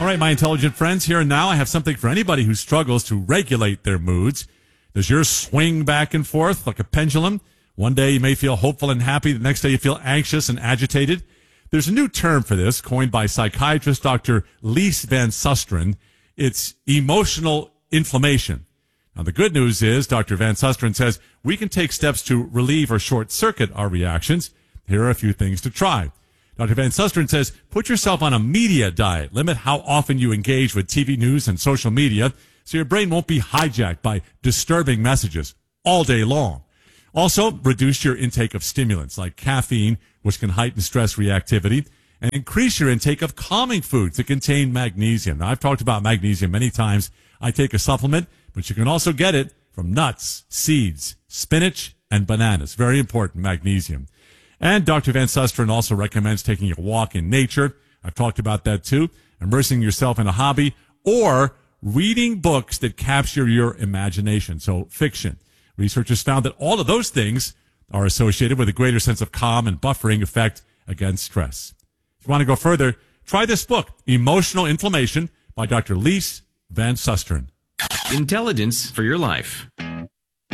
right, my intelligent friends, here and now I have something for anybody who struggles to regulate their moods. Does yours swing back and forth like a pendulum? One day you may feel hopeful and happy. The next day you feel anxious and agitated. There's a new term for this coined by psychiatrist Dr. Lise Van Susteren. It's emotional inflammation. Now, the good news is Dr. Van Susteren says we can take steps to relieve or short-circuit our reactions. Here are a few things to try. Dr. Van Susteren says put yourself on a media diet. Limit how often you engage with TV news and social media so your brain won't be hijacked by disturbing messages all day long. Also, reduce your intake of stimulants like caffeine, which can heighten stress reactivity, and increase your intake of calming foods that contain magnesium. Now, I've talked about magnesium many times. I take a supplement, but you can also get it from nuts, seeds, spinach, and bananas. Very important, magnesium. And Dr. Van Susteren also recommends taking a walk in nature. I've talked about that too. Immersing yourself in a hobby or reading books that capture your imagination. So fiction. Researchers found that all of those things are associated with a greater sense of calm and buffering effect against stress. If you want to go further, try this book, Emotional Inflammation by Dr. Lise Van Susteren. Intelligence for your life.